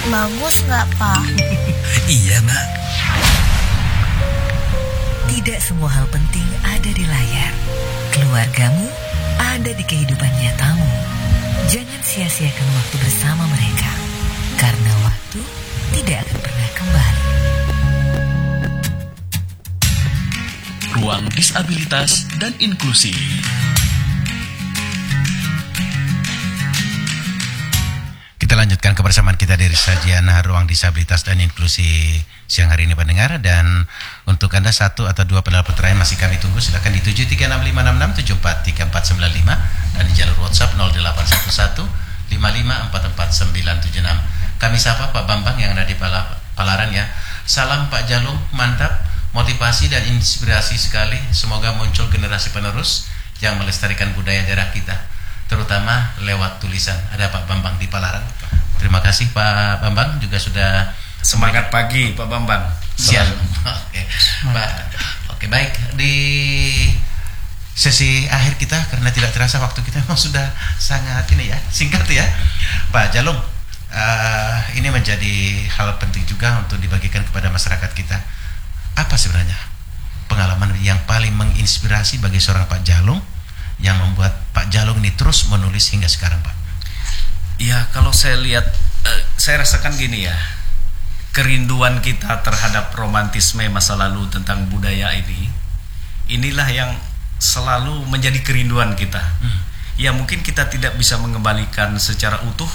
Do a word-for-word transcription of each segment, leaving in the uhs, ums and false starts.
Bagus nggak, Pak? Iya, Nak. Tidak semua hal penting ada di layar. Keluargamu ada di kehidupan nyatamu. Jangan sia-siakan waktu bersama mereka, karena waktu tidak akan pernah kembali. Ruang Disabilitas dan Inklusi. Kita lanjutkan kebersamaan kita dari sajian Ruang Disabilitas dan Inklusi siang hari ini pendengar. Dan untuk Anda satu atau dua penelpon terakhir masih kami tunggu. Silakan di tujuh tiga enam lima enam enam tujuh empat tiga empat sembilan lima dan di jalur WhatsApp nol delapan satu satu lima lima empat empat sembilan tujuh enam. Kami sapa Pak Bambang yang ada di Palaran ya. Salam Pak Jalung, mantap, motivasi dan inspirasi sekali. Semoga muncul generasi penerus yang melestarikan budaya daerah kita, terutama lewat tulisan. Ada Pak Bambang di Palaran. Terima kasih Pak Bambang, juga sudah semangat pagi Pak Bambang. Siang. Oke, Pak. Oke, baik. Di sesi akhir kita, karena tidak terasa waktu kita memang sudah sangat ini ya, singkat ya, Pak Jalung. Uh, ini menjadi hal penting juga untuk dibagikan kepada masyarakat kita. Apa sebenarnya pengalaman yang paling menginspirasi bagi seorang Pak Jalung yang membuat Pak Jalung ini terus menulis hingga sekarang, Pak? Ya, kalau saya lihat, eh, saya rasakan gini ya, kerinduan kita terhadap romantisme masa lalu tentang budaya ini, inilah yang selalu menjadi kerinduan kita. Hmm. Ya mungkin kita tidak bisa mengembalikan secara utuh,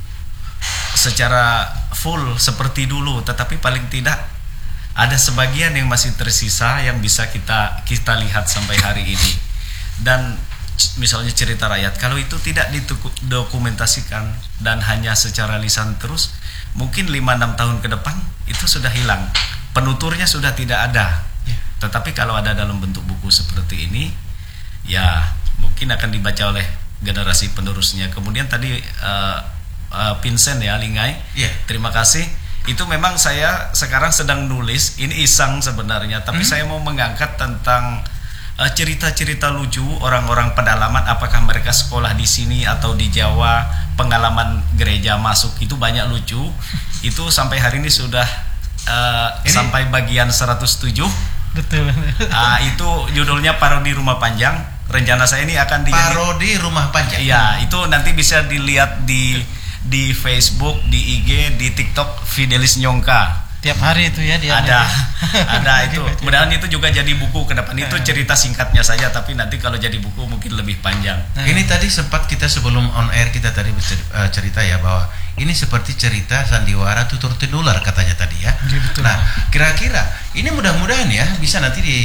secara full seperti dulu, tetapi paling tidak ada sebagian yang masih tersisa yang bisa kita kita lihat sampai hari ini. Dan misalnya cerita rakyat, kalau itu tidak didokumentasikan dan hanya secara lisan terus, mungkin lima enam tahun ke depan itu sudah hilang, penuturnya sudah tidak ada. Yeah. Tetapi kalau ada dalam bentuk buku seperti ini, ya mungkin akan dibaca oleh generasi penerusnya. Kemudian tadi uh, uh, Vincent ya, Lingai, yeah. Terima kasih. Itu memang saya sekarang sedang nulis, ini iseng sebenarnya, tapi hmm? saya mau mengangkat tentang Uh, cerita-cerita lucu orang-orang pedalaman, apakah mereka sekolah di sini atau di Jawa, pengalaman gereja masuk itu banyak lucu. Itu sampai hari ini sudah uh, ini? sampai bagian seratus tujuh. Betul. Uh, itu judulnya Parodi Rumah Panjang. Rencana saya ini akan di Parodi Rumah Panjang. Iya, itu nanti bisa dilihat di di Facebook, di I G, di TikTok Fidelis Nyongka. Tiap hari itu ya dia ada ada itu. Mudah-mudahan itu juga jadi buku ke depan. Itu cerita singkatnya saja, tapi nanti kalau jadi buku mungkin lebih panjang. Nah, ini tadi sempat kita sebelum on air kita tadi cerita ya, bahwa ini seperti cerita sandiwara tutur tinular katanya tadi ya. Ya betul. Nah, kira-kira ini mudah-mudahan ya bisa nanti di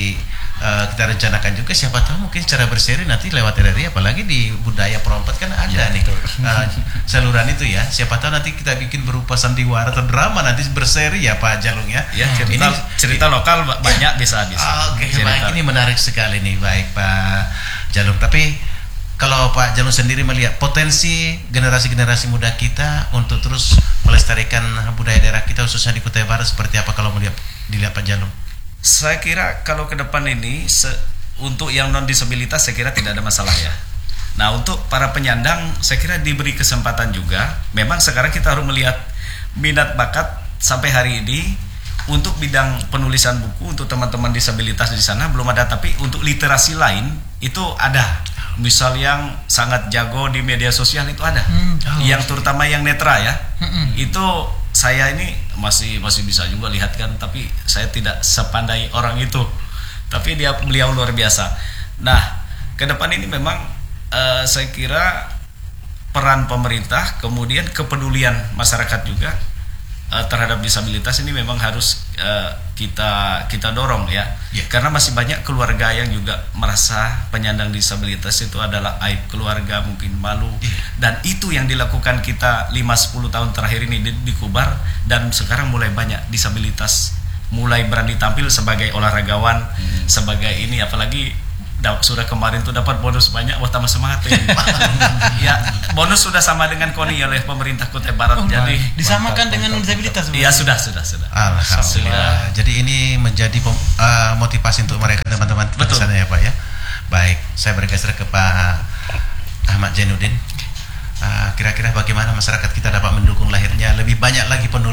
Uh, kita rencanakan juga, siapa tahu mungkin secara berseri nanti lewat R R I, apalagi di budaya perompat kan ada ya, nih uh, saluran itu ya. Siapa tahu nanti kita bikin berupa sandiwara atau drama nanti berseri ya Pak Jalung ya. Ya cerita, ini cerita lokal banyak ya. bisa bisa. Oke, okay, baik, ini menarik sekali nih, baik Pak Jalung. Tapi kalau Pak Jalung sendiri melihat potensi generasi-generasi muda kita untuk terus melestarikan budaya daerah kita khususnya di Kutai Barat seperti apa kalau melihat dilihat Pak Jalung? Saya kira kalau ke depan ini se, untuk yang non disabilitas saya kira tidak ada masalah ya. Nah, untuk para penyandang saya kira diberi kesempatan juga. Memang sekarang kita harus melihat minat bakat sampai hari ini untuk bidang penulisan buku untuk teman-teman disabilitas di sana belum ada, tapi untuk literasi lain itu ada. Misal yang sangat jago di media sosial itu ada. Hmm, oh. Yang terutama yang netra ya. Hmm. Itu saya ini masih masih bisa juga lihat kan, tapi saya tidak sepandai orang itu. Tapi dia beliau luar biasa. Nah, ke depan ini memang uh, saya kira peran pemerintah, kemudian kepedulian masyarakat juga uh, terhadap disabilitas ini memang harus uh, kita kita dorong ya. Yeah. Karena masih banyak keluarga yang juga merasa penyandang disabilitas itu adalah aib keluarga, mungkin malu. Yeah. Dan itu yang dilakukan kita lima sepuluh tahun terakhir ini di, di Kubar, dan sekarang mulai banyak disabilitas mulai berani tampil sebagai olahragawan, hmm. sebagai ini, apalagi da, sudah kemarin tuh dapat bonus banyak, wah tambah semangat ya. Ya, bonus sudah sama dengan K O N I oleh pemerintah Kutai Barat. Oh, jadi disamakan dengan disabilitas. Iya, sudah, sudah, sudah. Alhamdulillah. Jadi ini menjadi pem, uh, motivasi untuk mereka teman-teman di sana ya Pak ya. Baik, saya bergeser ke Pak Ahmad Jainuddin. Uh, kira-kira bagaimana masyarakat kita dapat mendukung lahirnya lebih banyak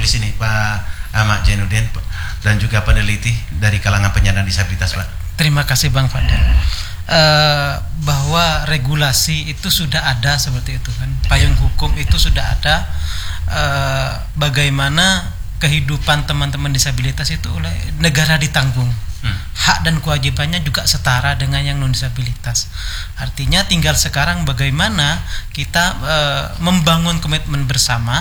penulis ini Pak Ahmad Jainuddin dan juga peneliti dari kalangan penyandang disabilitas, Pak. Terima kasih Bang Fadel. Uh, bahwa regulasi itu sudah ada seperti itu kan, payung hukum itu sudah ada. Uh, bagaimana kehidupan teman-teman disabilitas itu oleh negara ditanggung. Hmm. Hak dan kewajibannya juga setara dengan yang non disabilitas. Artinya tinggal sekarang bagaimana kita e, membangun komitmen bersama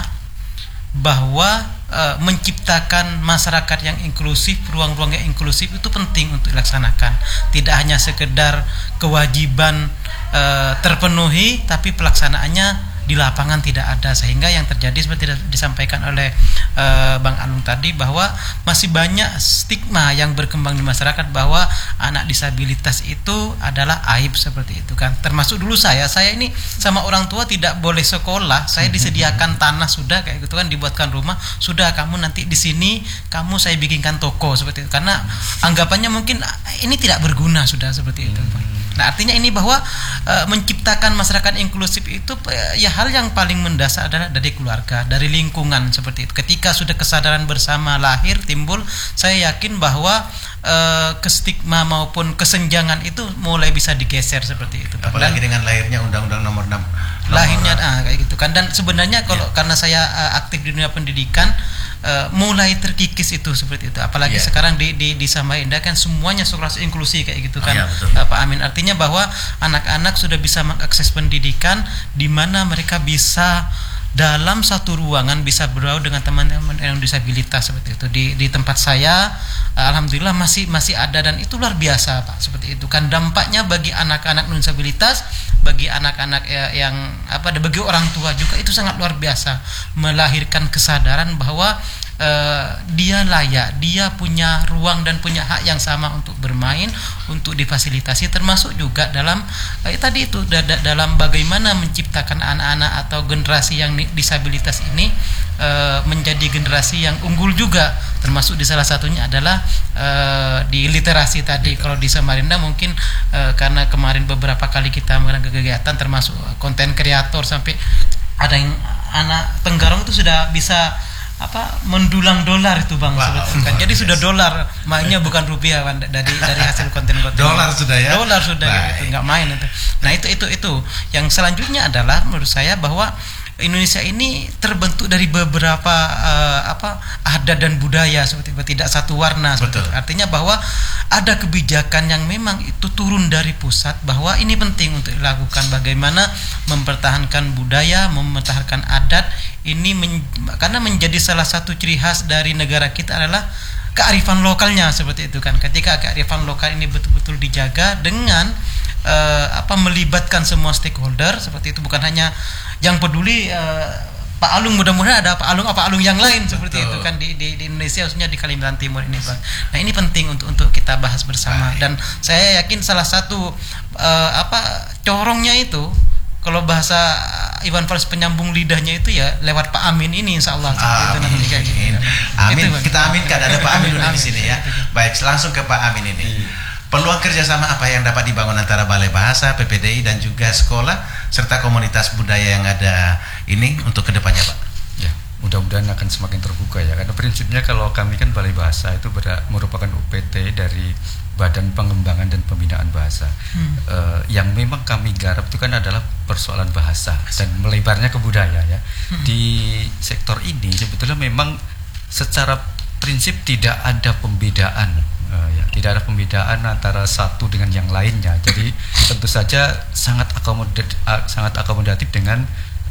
bahwa e, menciptakan masyarakat yang inklusif, ruang-ruang yang inklusif itu penting untuk dilaksanakan. Tidak hanya sekedar kewajiban e, terpenuhi, tapi pelaksanaannya di lapangan tidak ada, sehingga yang terjadi seperti disampaikan oleh uh, Bang Alung tadi, bahwa masih banyak stigma yang berkembang di masyarakat bahwa anak disabilitas itu adalah aib seperti itu kan. Termasuk dulu saya, saya ini sama orang tua tidak boleh sekolah, saya disediakan tanah sudah kayak gitu kan, dibuatkan rumah, sudah kamu nanti di sini, kamu saya bikinkan toko seperti itu, karena anggapannya mungkin ini tidak berguna sudah seperti itu. Nah, artinya ini bahwa e, menciptakan masyarakat inklusif itu e, ya hal yang paling mendasar adalah dari keluarga, dari lingkungan seperti itu. Ketika sudah kesadaran bersama lahir timbul, saya yakin bahwa e, kestigma maupun kesenjangan itu mulai bisa digeser seperti itu. Apalagi dan, dengan lahirnya Undang-Undang Nomor enam. Lahirnya ah, kayak gitu kan. Dan sebenarnya kalau ya. karena saya uh, aktif di dunia pendidikan, uh, mulai terkikis itu seperti itu. Apalagi yeah. sekarang di di di Samarinda kan semuanya sekolah inklusi kayak gitu kan, oh, yeah, uh, Pak Amin. Artinya bahwa anak-anak sudah bisa mengakses pendidikan di mana mereka bisa dalam satu ruangan bisa bergaul dengan teman-teman yang disabilitas seperti itu. Di di tempat saya alhamdulillah masih masih ada, dan itu luar biasa Pak seperti itu kan. Dampaknya bagi anak-anak non disabilitas, bagi anak-anak yang apa bagi orang tua juga itu sangat luar biasa, melahirkan kesadaran bahwa Uh, dia layak, dia punya ruang dan punya hak yang sama untuk bermain, untuk difasilitasi, termasuk juga dalam eh, tadi itu da- da- dalam bagaimana menciptakan anak-anak atau generasi yang disabilitas ini uh, menjadi generasi yang unggul juga, termasuk di salah satunya adalah uh, di literasi tadi. Kalau di Samarinda mungkin uh, karena kemarin beberapa kali kita melakukan kegiatan termasuk konten kreator, sampai ada yang anak Tenggarong itu sudah bisa apa mendulang dolar itu Bang, wow, kan. Jadi sudah dolar, mainnya bukan rupiah kan, dari dari hasil konten-konten. Dolar sudah ya. Dolar sudah gitu, nggak main itu. Nah, itu itu itu. Yang selanjutnya adalah menurut saya bahwa Indonesia ini terbentuk dari beberapa uh, apa adat dan budaya seperti itu, tidak satu warna seperti itu. Artinya bahwa ada kebijakan yang memang itu turun dari pusat, bahwa ini penting untuk dilakukan, bagaimana mempertahankan budaya, mempertahankan adat ini men, karena menjadi salah satu ciri khas dari negara kita adalah kearifan lokalnya seperti itu kan. Ketika kearifan lokal ini betul-betul dijaga dengan uh, apa melibatkan semua stakeholder seperti itu, bukan hanya yang peduli uh, Pak Alung, mudah-mudahan ada Pak Alung apa Alung yang lain seperti Betul. itu kan di, di, di Indonesia, khususnya di Kalimantan Timur ini Pak. Nah, ini penting untuk untuk kita bahas bersama. Baik. Dan saya yakin salah satu uh, apa corongnya itu, kalau bahasa Iwan Fals penyambung lidahnya itu ya lewat Pak Amin ini, insya Allah. Amin. Itu nanti kayak gitu. Amin. Itu, kita aminkan ada Pak Amin di sini ya. Baik, langsung ke Pak Amin ini. Peluang kerjasama apa yang dapat dibangun antara Balai Bahasa, P P D I dan juga sekolah serta komunitas budaya yang ada ini untuk kedepannya Pak? Ya, mudah-mudahan akan semakin terbuka ya. Karena prinsipnya kalau kami kan Balai Bahasa itu ber- merupakan U P T dari Badan Pengembangan dan Pembinaan Bahasa. Hmm. Uh, yang memang kami garap itu kan adalah persoalan bahasa dan melebarnya ke budaya ya. Hmm. Di sektor ini sebetulnya memang secara prinsip tidak ada pembedaan. Uh, ya, tidak ada pembedaan antara satu dengan yang lainnya. Jadi tentu saja sangat akomodatif, uh, sangat akomodatif dengan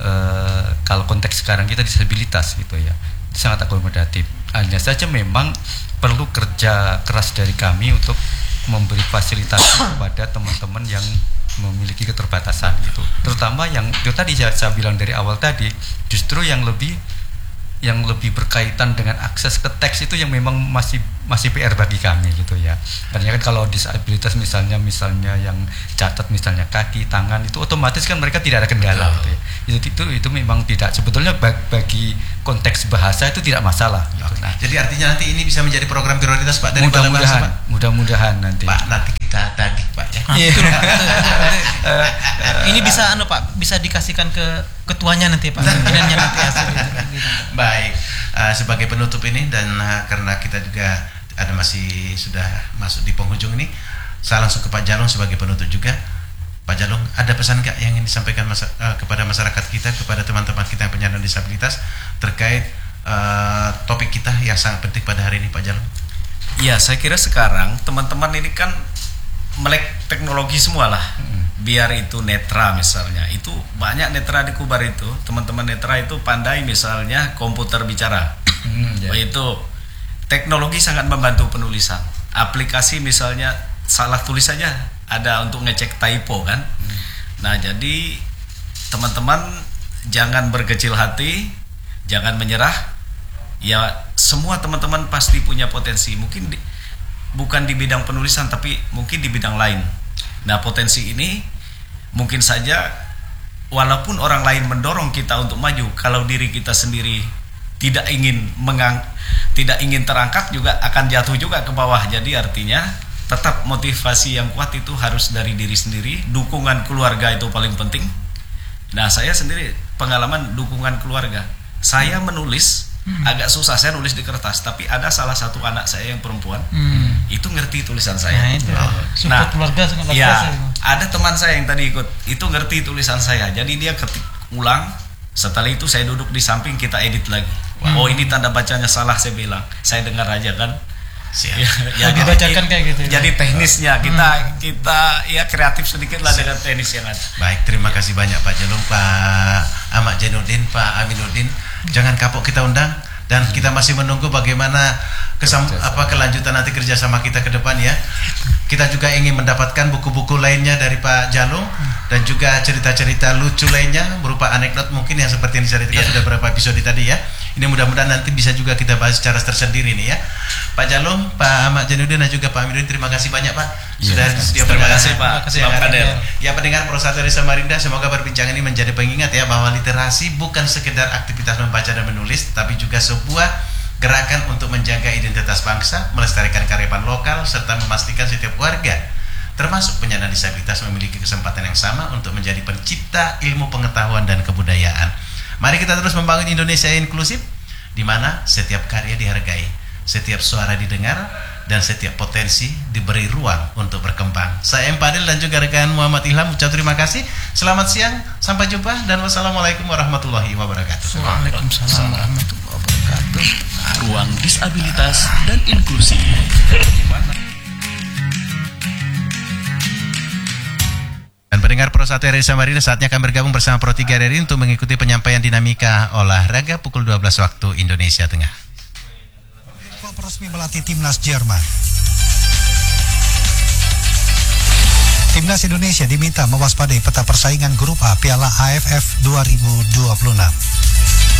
uh, kalau konteks sekarang kita disabilitas gitu ya, sangat akomodatif. Hanya saja memang perlu kerja keras dari kami untuk memberi fasilitasi kepada teman-teman yang memiliki keterbatasan gitu. Terutama yang itu tadi saya, saya bilang dari awal tadi, justru yang lebih yang lebih berkaitan dengan akses ke teks itu yang memang masih masih P R bagi kami gitu ya. Karena kan kalau disabilitas misalnya misalnya yang catat misalnya kaki, tangan itu otomatis kan mereka tidak ada kendala gitu ya. Itu itu itu memang tidak sebetulnya bagi konteks bahasa itu tidak masalah gitu. Nah, jadi artinya nanti ini bisa menjadi program prioritas Pak dari mudah-mudahan, Pak. Mudah-mudahan nanti. Pak, nanti kita tagih Pak ya. Iya. Ini bisa anu Pak, bisa dikasihkan ke ketuanya nanti Pak. Pimpinannya nanti hasil gitu. Baik. Uh, uh, sebagai penutup ini dan uh, karena kita juga ada masih sudah masuk di penghujung ini, saya langsung ke Pak Jalong sebagai penutup juga. Pak Jalong, ada pesan nggak yang ingin disampaikan masa, uh, kepada masyarakat kita, kepada teman-teman kita yang penyandang disabilitas terkait uh, topik kita yang sangat penting pada hari ini, Pak Jalong? Ya, saya kira sekarang teman-teman ini kan melek teknologi semua lah. Hmm. Biar itu netra misalnya, itu banyak netra di Kubar itu, teman-teman netra itu pandai misalnya komputer bicara. Hmm, yeah. Itu teknologi sangat membantu penulisan. Aplikasi misalnya salah tulis saja ada untuk ngecek typo kan. Hmm. Nah, jadi teman-teman jangan berkecil hati, jangan menyerah. Ya, semua teman-teman pasti punya potensi. Mungkin di, bukan di bidang penulisan tapi mungkin di bidang lain. Nah, potensi ini mungkin saja walaupun orang lain mendorong kita untuk maju, kalau diri kita sendiri tidak ingin mengang, tidak ingin terangkat juga akan jatuh juga ke bawah. Jadi artinya tetap motivasi yang kuat itu harus dari diri sendiri. Dukungan keluarga itu paling penting. Nah, saya sendiri pengalaman dukungan keluarga. Saya menulis hmm. agak susah, saya nulis di kertas, tapi ada salah satu anak saya yang perempuan hmm. itu ngerti tulisan saya. Nah, itu. Oh. Nah, keluarga sangat ya, ada teman saya yang tadi ikut itu ngerti tulisan saya. Jadi dia ketik ulang. Setelah itu saya duduk di samping, kita edit lagi. Wow. Oh, ini tanda bacanya salah, saya bilang. Saya dengar aja kan. Siap. Ya, ya dibacakan kayak gitu. Jadi teknisnya kita hmm. kita ya kreatif sedikit lah dengan teknis yang ada. Baik, terima ya. kasih banyak Pak Jalong, Pak Ahmad Jainuddin, Pak Aminuddin. Jangan kapok kita undang dan hmm. kita masih menunggu bagaimana kesam, apa kelanjutan nanti kerjasama kita ke depan ya. Kita juga ingin mendapatkan buku-buku lainnya dari Pak Jalong hmm. dan juga cerita-cerita lucu lainnya berupa anekdot mungkin yang seperti yang diceritakan yeah. sudah beberapa episode tadi ya. Ini mudah-mudahan nanti bisa juga kita bahas secara tersendiri nih ya. Pak Jalong, Pak Ahmad Jainuddin dan juga Pak Aminuddin, terima kasih banyak Pak sudah yeah. bersedia terima kasih Pak. Terima kasih Pak. Ya, pendengar Pro satu dari Samarinda, semoga perbincangan ini menjadi pengingat ya bahwa literasi bukan sekedar aktivitas membaca dan menulis, tapi juga sebuah gerakan untuk menjaga identitas bangsa, melestarikan kearifan lokal, serta memastikan setiap warga, termasuk penyandang disabilitas, memiliki kesempatan yang sama untuk menjadi pencipta ilmu pengetahuan dan kebudayaan. Mari kita terus membangun Indonesia inklusif, di mana setiap karya dihargai, setiap suara didengar, dan setiap potensi diberi ruang untuk berkembang. Saya M. Padel dan juga rekan Muhammad Ilham ucap terima kasih. Selamat siang, sampai jumpa, dan wassalamualaikum warahmatullahi wabarakatuh. Waalaikumsalam warahmatullahi wabarakatuh. Ruang Disabilitas dan Inklusi. Dan pendengar Pro satu R R I Samarinda, saatnya akan bergabung bersama Pro tiga R R I untuk mengikuti penyampaian dinamika olahraga pukul dua belas waktu Indonesia Tengah. Klub resmi melatih timnas Jerman. Timnas Indonesia diminta mewaspadai peta persaingan grup A Piala A F F dua ribu dua puluh enam.